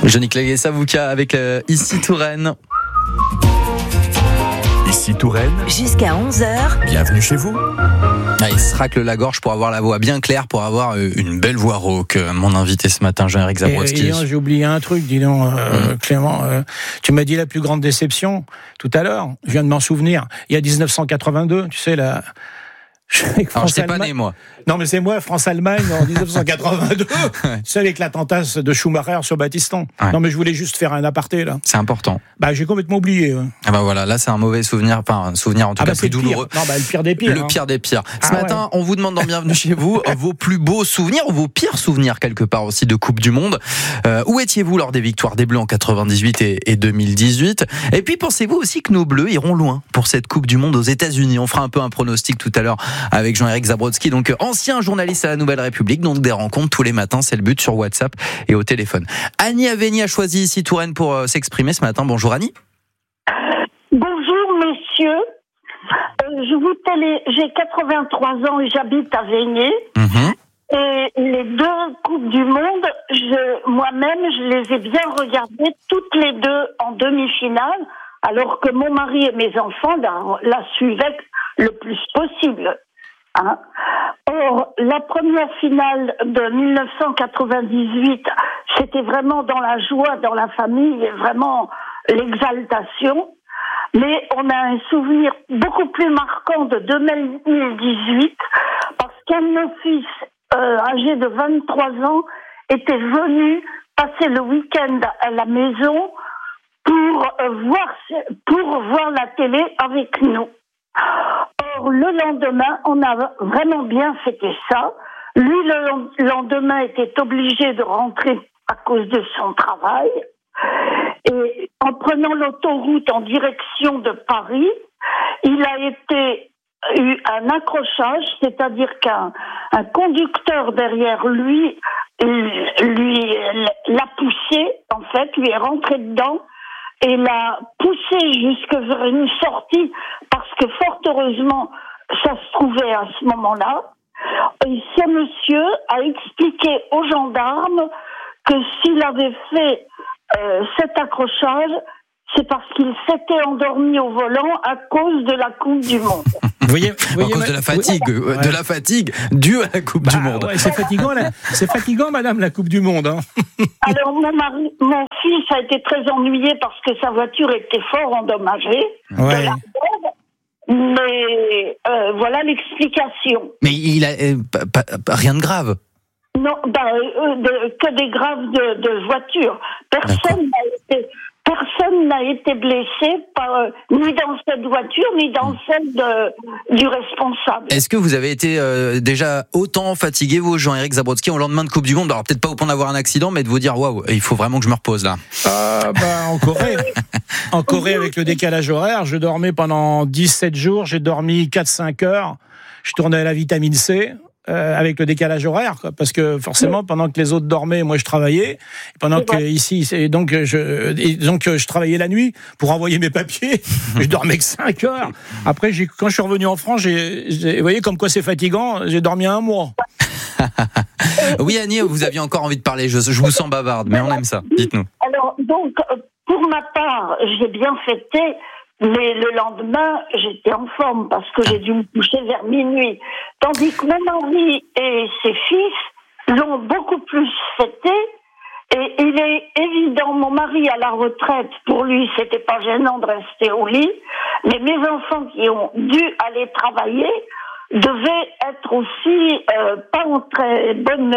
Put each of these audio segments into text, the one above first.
Johnny Clegg et Savouka avec Ici Touraine. Ici Touraine. Jusqu'à 11h. Bienvenue chez vous. Il se racle la gorge pour avoir la voix bien claire, pour avoir une belle voix rauque. Mon invité ce matin, Jean-Éric Zabrodsky. J'ai oublié un truc, dis donc, Clément. Tu m'as dit la plus grande déception tout à l'heure. Je viens de m'en souvenir. Il y a 1982, tu sais, la... Alors, je n'étais pas né, moi. Non, mais c'est moi, France-Allemagne, en 1982. C'est avec l'attentat de Schumacher sur Battiston. Ouais. Non, mais je voulais juste faire un aparté, là. C'est important. J'ai complètement oublié. Ah voilà, là, c'est un mauvais souvenir, enfin, un souvenir en tout cas plus douloureux. Non, le pire des pires. Le pire des pires. Ce matin, on vous demande dans Bienvenue chez vous vos plus beaux souvenirs, ou vos pires souvenirs, quelque part aussi, de Coupe du Monde. Où étiez-vous lors des victoires des Bleus en 98 et 2018? Et puis, pensez-vous aussi que nos Bleus iront loin pour cette Coupe du Monde aux États-Unis? On fera un peu un pronostic tout à l'heure avec Jean-Éric Zabrodsky, donc ancien journaliste à la Nouvelle République, donc des rencontres tous les matins, c'est le but, sur WhatsApp et au téléphone. Annie Aveni a choisi Ici Touraine pour s'exprimer ce matin. Bonjour Annie. Bonjour messieurs, j'ai 83 ans et j'habite à Vénier. Et les deux Coupes du Monde, moi-même, je les ai bien regardées toutes les deux en demi-finale, alors que mon mari et mes enfants la suivaient le plus possible. Or, la première finale de 1998, c'était vraiment dans la joie, dans la famille, vraiment l'exaltation. Mais on a un souvenir beaucoup plus marquant de 2018, parce qu'un de nos fils, âgé de 23 ans, était venu passer le week-end à la maison pour voir la télé avec nous. Or, le lendemain, on a vraiment bien fêté ça. Lui, le lendemain, était obligé de rentrer à cause de son travail. Et en prenant l'autoroute en direction de Paris, il a eu un accrochage, c'est-à-dire qu'un conducteur derrière lui l'a poussé, en fait, lui est rentré dedans et l'a poussé jusque vers une sortie, parce que fort heureusement, ça se trouvait à ce moment-là. Et ce monsieur a expliqué aux gendarmes que s'il avait fait cet accrochage, c'est parce qu'il s'était endormi au volant à cause de la Coupe du Monde. Vous voyez, à cause de la fatigue due à la Coupe du Monde. Ouais, c'est fatigant, madame, la Coupe du Monde. Alors, mon fils a été très ennuyé parce que sa voiture était fort endommagée. Ouais. Mais voilà l'explication. Mais il a rien de grave. Non, que des graves de voiture. Personne n'a été blessé ni dans cette voiture, ni dans celle du responsable. Est-ce que vous avez été déjà autant fatigué, vous, Jean-Éric Zabrodsky, au lendemain de Coupe du Monde? Alors peut-être pas au point d'avoir un accident, mais de vous dire waouh, il faut vraiment que je me repose là. En Corée, avec le décalage horaire, je dormais pendant 17 jours, j'ai dormi 4-5 heures, je tournais à la vitamine C. Avec le décalage horaire, quoi, parce que forcément, pendant que les autres dormaient, moi je travaillais. Pendant que ici, je travaillais la nuit pour envoyer mes papiers. Je dormais que 5 heures. Après, quand je suis revenu en France, vous voyez comme quoi c'est fatigant. J'ai dormi un mois. Oui, Annie, vous aviez encore envie de parler. Je vous sens bavarde, mais on aime ça. Dites-nous. Alors, donc, pour ma part, j'ai bien fêté. Mais le lendemain, j'étais en forme parce que j'ai dû me coucher vers minuit. Tandis que mon mari et ses fils l'ont beaucoup plus fêté. Et il est évident, mon mari à la retraite, pour lui, c'était pas gênant de rester au lit. Mais mes enfants qui ont dû aller travailler devaient être aussi pas en très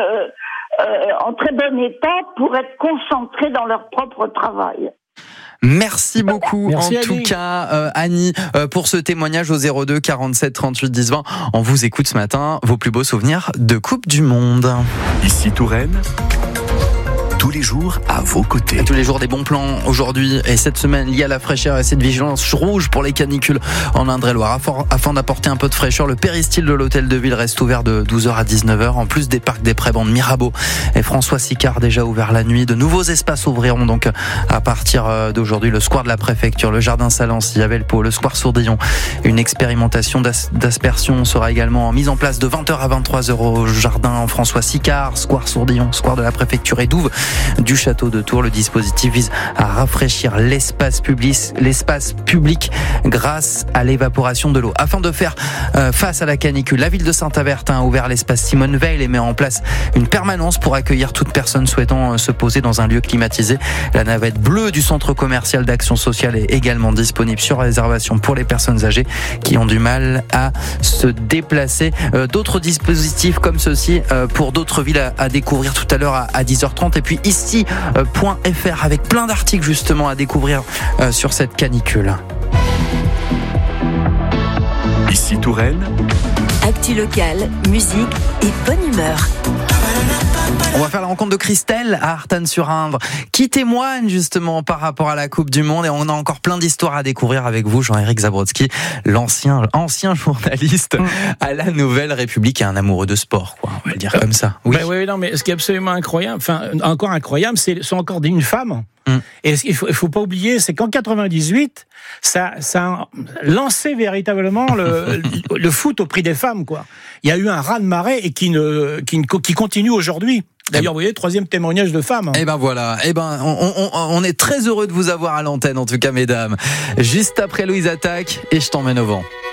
bon état pour être concentrés dans leur propre travail. Merci beaucoup. Merci, en tout cas, Annie, pour ce témoignage au 02 47 38 10 20. On vous écoute ce matin, vos plus beaux souvenirs de Coupe du Monde. Ici Touraine, tous les jours à vos côtés. Tous les jours des bons plans aujourd'hui et cette semaine liée à la fraîcheur et cette vigilance rouge pour les canicules en Indre-et-Loire. Afin d'apporter un peu de fraîcheur, le péristyle de l'hôtel de ville reste ouvert de 12h à 19h. En plus des parcs des Prébendes, Mirabeau et François Sicard déjà ouvert la nuit. De nouveaux espaces ouvriront donc à partir d'aujourd'hui. Le square de la préfecture, le jardin Salancy, Yavelpo, le square Sourdillon. Une expérimentation d'aspersion sera également mise en place de 20h à 23h au jardin François Sicard, square Sourdillon, square de la préfecture et Douves. du château de Tours. Le dispositif vise à rafraîchir l'espace public grâce à l'évaporation de l'eau. Afin de faire face à la canicule, la ville de Saint-Avertin a ouvert l'espace Simone Veil et met en place une permanence pour accueillir toute personne souhaitant se poser dans un lieu climatisé. La navette bleue du centre commercial d'action sociale est également disponible sur réservation pour les personnes âgées qui ont du mal à se déplacer. D'autres dispositifs comme ceci pour d'autres villes à découvrir tout à l'heure à 10h30. Et puis ici.fr avec plein d'articles justement à découvrir sur cette canicule. Ici Touraine. Actu locale, musique et bonne humeur. On va faire la rencontre de Christelle à Artanne-sur-Indre qui témoigne justement par rapport à la Coupe du Monde, et on a encore plein d'histoires à découvrir avec vous, Jean-Éric Zabrodsky, ancien journaliste à la Nouvelle République et un amoureux de sport, quoi, on va le dire comme ça. Oui. Oui, non, mais ce qui est absolument incroyable, encore incroyable, c'est encore une femme. Et il faut pas oublier, c'est qu'en 98, ça a lancé véritablement le foot au prix des femmes, quoi. Il y a eu un raz-de-marée et qui continue aujourd'hui. D'ailleurs, vous voyez, 3e témoignage de femme. Et ben voilà. On est très heureux de vous avoir à l'antenne, en tout cas, mesdames. Juste après Louise Attaque et Je t'emmène au vent.